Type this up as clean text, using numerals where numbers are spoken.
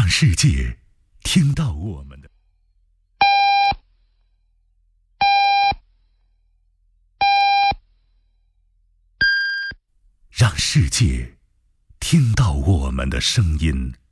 让世界听到我们的，让世界听到我们的声音。